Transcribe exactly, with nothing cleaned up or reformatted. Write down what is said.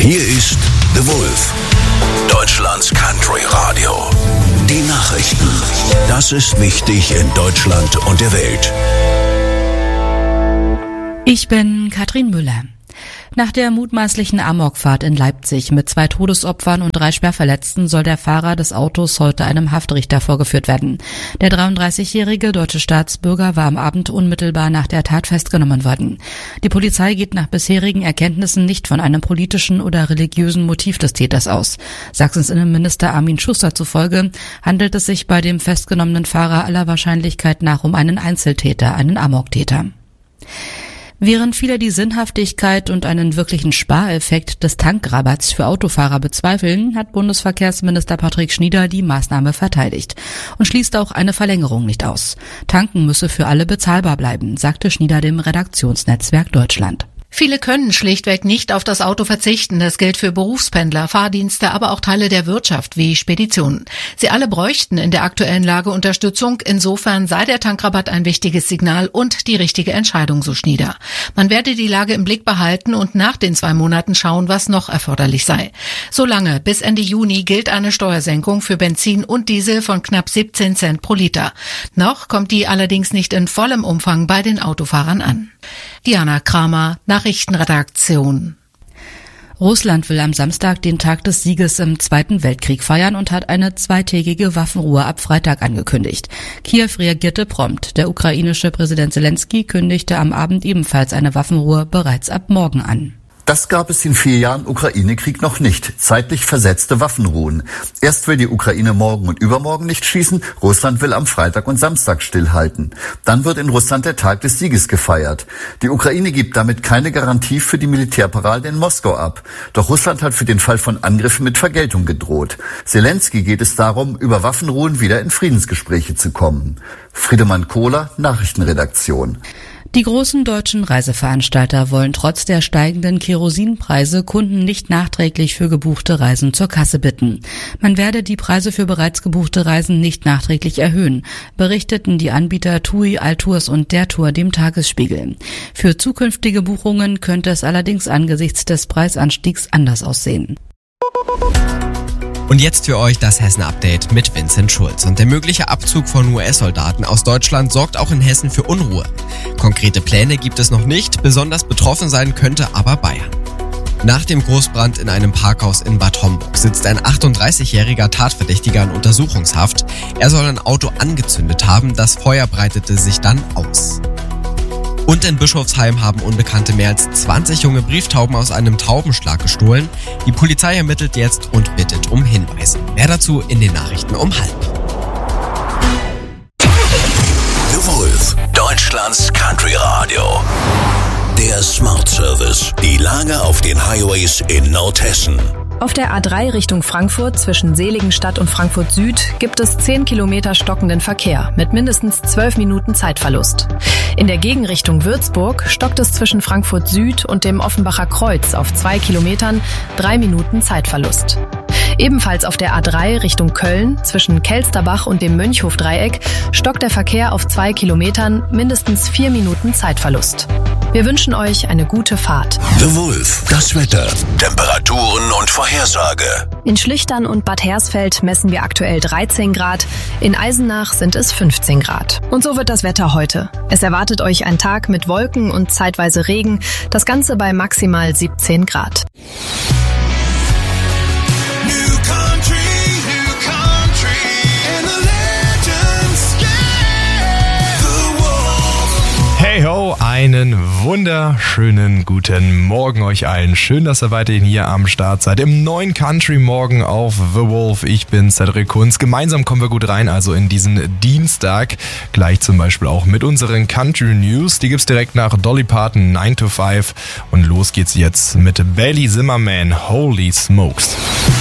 Hier ist The Wolf, Deutschlands Country Radio. Die Nachrichten. Das ist wichtig in Deutschland und der Welt. Ich bin Katrin Müller. Nach der mutmaßlichen Amokfahrt in Leipzig mit zwei Todesopfern und drei Schwerverletzten soll der Fahrer des Autos heute einem Haftrichter vorgeführt werden. Der dreiunddreißigjährige deutsche Staatsbürger war am Abend unmittelbar nach der Tat festgenommen worden. Die Polizei geht nach bisherigen Erkenntnissen nicht von einem politischen oder religiösen Motiv des Täters aus. Sachsens Innenminister Armin Schuster zufolge handelt es sich bei dem festgenommenen Fahrer aller Wahrscheinlichkeit nach um einen Einzeltäter, einen Amoktäter. Während viele die Sinnhaftigkeit und einen wirklichen Spareffekt des Tankrabatts für Autofahrer bezweifeln, hat Bundesverkehrsminister Patrick Schnieder die Maßnahme verteidigt und schließt auch eine Verlängerung nicht aus. Tanken müsse für alle bezahlbar bleiben, sagte Schnieder dem Redaktionsnetzwerk Deutschland. Viele können schlichtweg nicht auf das Auto verzichten. Das gilt für Berufspendler, Fahrdienste, aber auch Teile der Wirtschaft wie Speditionen. Sie alle bräuchten in der aktuellen Lage Unterstützung. Insofern sei der Tankrabatt ein wichtiges Signal und die richtige Entscheidung, so Schnieder. Man werde die Lage im Blick behalten und nach den zwei Monaten schauen, was noch erforderlich sei. Solange bis Ende Juni gilt eine Steuersenkung für Benzin und Diesel von knapp siebzehn Cent pro Liter. Noch kommt die allerdings nicht in vollem Umfang bei den Autofahrern an. Diana Kramer, Nachrichtenredaktion. Russland will am Samstag den Tag des Sieges im Zweiten Weltkrieg feiern und hat eine zweitägige Waffenruhe ab Freitag angekündigt. Kiew reagierte prompt. Der ukrainische Präsident Zelensky kündigte am Abend ebenfalls eine Waffenruhe bereits ab morgen an. Das gab es in vier Jahren Ukraine-Krieg noch nicht. Zeitlich versetzte Waffenruhen. Erst will die Ukraine morgen und übermorgen nicht schießen. Russland will am Freitag und Samstag stillhalten. Dann wird in Russland der Tag des Sieges gefeiert. Die Ukraine gibt damit keine Garantie für die Militärparade in Moskau ab. Doch Russland hat für den Fall von Angriffen mit Vergeltung gedroht. Zelensky geht es darum, über Waffenruhen wieder in Friedensgespräche zu kommen. Friedemann Kohler, Nachrichtenredaktion. Die großen deutschen Reiseveranstalter wollen trotz der steigenden Kerosinpreise Kunden nicht nachträglich für gebuchte Reisen zur Kasse bitten. Man werde die Preise für bereits gebuchte Reisen nicht nachträglich erhöhen, berichteten die Anbieter TUI, Altours und der Tour dem Tagesspiegel. Für zukünftige Buchungen könnte es allerdings angesichts des Preisanstiegs anders aussehen. Und jetzt für euch das Hessen-Update mit Vincent Schulz. Und der mögliche Abzug von U S-Soldaten aus Deutschland sorgt auch in Hessen für Unruhe. Konkrete Pläne gibt es noch nicht, besonders betroffen sein könnte aber Bayern. Nach dem Großbrand in einem Parkhaus in Bad Homburg sitzt ein achtunddreißigjähriger Tatverdächtiger in Untersuchungshaft. Er soll ein Auto angezündet haben, das Feuer breitete sich dann aus. Und in Bischofsheim haben Unbekannte mehr als zwanzig junge Brieftauben aus einem Taubenschlag gestohlen. Die Polizei ermittelt jetzt und bittet um Hinweise. Mehr dazu in den Nachrichten um halb. The Wolf, Deutschlands Country Radio. Der Smart Service. Die Lage auf den Highways in Nordhessen. Auf der A drei Richtung Frankfurt zwischen Seligenstadt und Frankfurt Süd gibt es zehn Kilometer stockenden Verkehr mit mindestens zwölf Minuten Zeitverlust. In der Gegenrichtung Würzburg stockt es zwischen Frankfurt Süd und dem Offenbacher Kreuz auf zwei Kilometern, drei Minuten Zeitverlust. Ebenfalls auf der A drei Richtung Köln zwischen Kelsterbach und dem Mönchhof-Dreieck stockt der Verkehr auf zwei Kilometern, mindestens vier Minuten Zeitverlust. Wir wünschen euch eine gute Fahrt. The Wolf, das Wetter, Temperaturen und Vorhersage. In Schlichtern und Bad Hersfeld messen wir aktuell dreizehn Grad, in Eisenach sind es fünfzehn Grad. Und so wird das Wetter heute. Es erwartet euch ein Tag mit Wolken und zeitweise Regen, das Ganze bei maximal siebzehn Grad. Hey ho, einen wunderschönen guten Morgen euch allen. Schön, dass ihr weiterhin hier am Start seid im neuen Country Morgen auf The Wolf. Ich bin Cedric Kunz. Gemeinsam kommen wir gut rein, also in diesen Dienstag. Gleich zum Beispiel auch mit unseren Country News. Die gibt's direkt nach Dolly Parton nine to five. Und los geht's jetzt mit Bailey Zimmerman, Holy Smokes.